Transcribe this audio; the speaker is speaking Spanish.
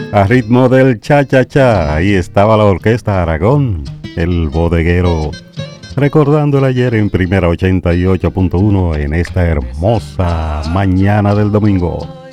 A ritmo del cha-cha-cha, ahí estaba la orquesta Aragón, el bodeguero, recordando el ayer en primera 88.1 en esta hermosa mañana del domingo.